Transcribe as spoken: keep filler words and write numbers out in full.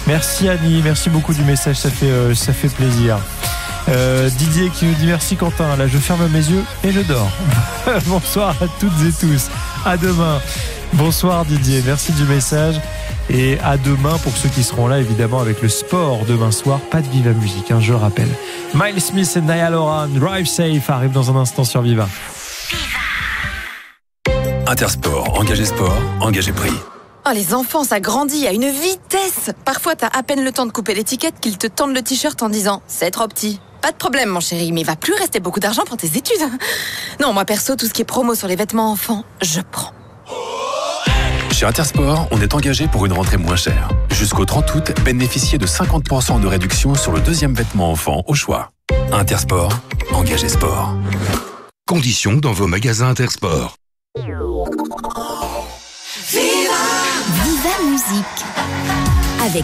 Merci Annie, merci beaucoup du message, ça fait, euh, ça fait plaisir. Euh, Didier qui nous dit merci Quentin, là je ferme mes yeux et je dors. Bonsoir à toutes et tous, à demain. Bonsoir Didier, merci du message et à demain pour ceux qui seront là évidemment avec le sport demain soir, pas de Viva Musique, hein, je le rappelle. Miles Smith et Niall Horan, Drive Safe arrivent dans un instant sur Viva. Intersport, engagé sport, engagé prix. Oh, les enfants, ça grandit à une vitesse. Parfois, t'as à peine le temps de couper l'étiquette qu'ils te tendent le t-shirt en disant « C'est trop petit ». Pas de problème, mon chéri, mais il va plus rester beaucoup d'argent pour tes études. Non, moi perso, tout ce qui est promo sur les vêtements enfants, je prends. Chez Intersport, on est engagé pour une rentrée moins chère. Jusqu'au trente août, bénéficiez de cinquante pour cent de réduction sur le deuxième vêtement enfant au choix. Intersport, engagé sport. Conditions dans vos magasins Intersport. Viva Musique.